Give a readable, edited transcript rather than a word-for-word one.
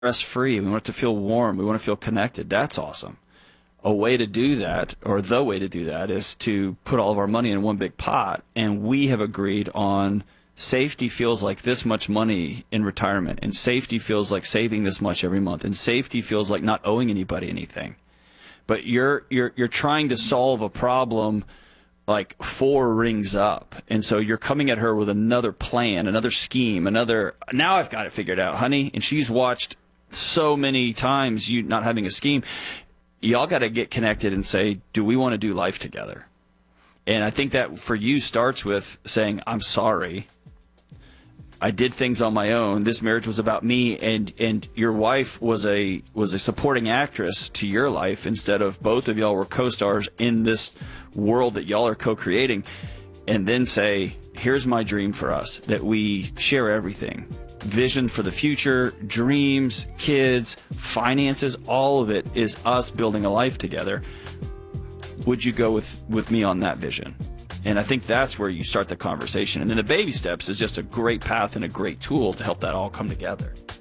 stress free. We want it to feel warm. We want to feel connected. That's awesome. A way to do that, or the way to do that, is to put all of our money in one big pot. And we have agreed on safety feels like this much money in retirement, and safety feels like saving this much every month, and safety feels like not owing anybody anything. But you're trying to solve a problem like 4 rings up, and so you're coming at her with another plan, another scheme, now I've got it figured out, honey. And she's watched so many times you not having a scheme. Y'all got to get connected and say, do we want to do life together? And I think that for you starts with saying, I'm sorry. I did things on my own. This marriage was about me, and your wife was a supporting actress to your life instead of both of y'all were co-stars in this world that y'all are co-creating. And then say, here's my dream for us, that we share everything. Vision for the future, dreams, kids, finances, all of it is us building a life together. Would you go with me on that vision? And I think that's where you start the conversation. And then the baby steps is just a great path and a great tool to help that all come together.